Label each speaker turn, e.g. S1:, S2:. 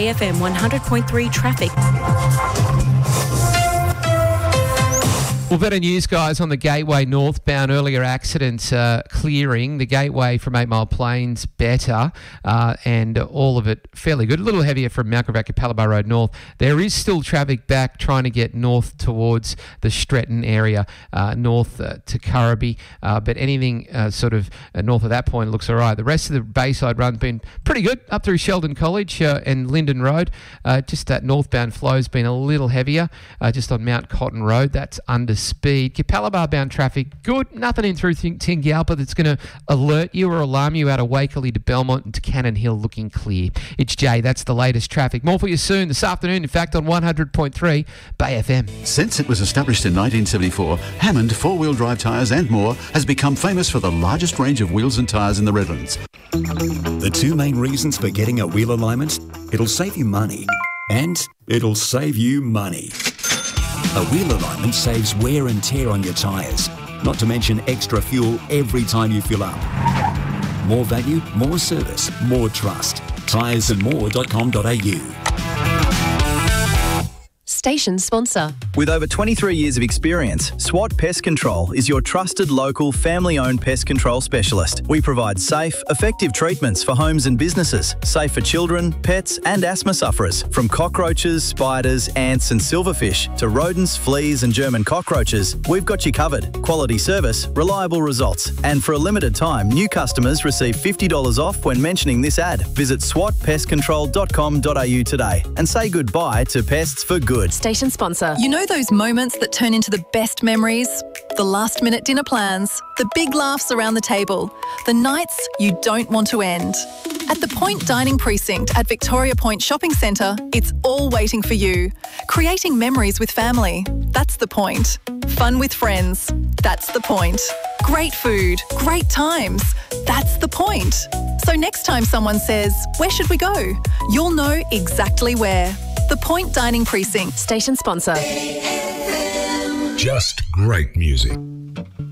S1: BayFM 100.3 traffic.
S2: Well, better news, guys, on the Gateway northbound. Earlier accidents clearing. The Gateway from 8 Mile Plains better, and all of it fairly good. A little heavier from Mount Gravatt, Capalaba Road north. There is still traffic back trying to get north towards the Stretton area, north to Currabee, but anything sort of north of that point looks all right. The rest of the Bayside run's been pretty good up through Sheldon College and Linden Road. Just that northbound flow's been a little heavier, just on Mount Cotton Road. That's under speed. Capalaba bound traffic, good. Nothing in through Tingalpa that's going to alert you or alarm you out of Wakerley to Belmont and to Cannon Hill looking clear. It's Jay. That's the latest traffic. More for you soon this afternoon, in fact, on 100.3 Bay FM.
S3: Since it was established in 1974, Hammond four-wheel drive tyres and more has become famous for the largest range of wheels and tyres in the Redlands.
S4: The two main reasons for getting a wheel alignment: it'll save you money and it'll save you money. A wheel alignment saves wear and tear on your tyres, not to mention extra fuel every time you fill up. More value, more service, more trust. tyresandmore.com.au.
S5: Station sponsor.
S6: With over 23 years of experience, SWAT Pest Control is your trusted local family-owned pest control specialist. We provide safe, effective treatments for homes and businesses, safe for children, pets and asthma sufferers. From cockroaches, spiders, ants and silverfish to rodents, fleas and German cockroaches, we've got you covered. Quality service, reliable results. And for a limited time, new customers receive $50 off when mentioning this ad. Visit swatpestcontrol.com.au today and say goodbye to pests for good.
S5: Station sponsor.
S7: You know those moments that turn into the best memories? The last-minute dinner plans, the big laughs around the table, the nights you don't want to end. At the Point Dining Precinct at Victoria Point Shopping Centre, it's all waiting for you. Creating memories with family, that's the point. Fun with friends, that's the point. Great food, great times, that's the point. So next time someone says, "Where should we go?" you'll know exactly where. The Point Dining Precinct.
S5: Station sponsor.
S8: Just great music.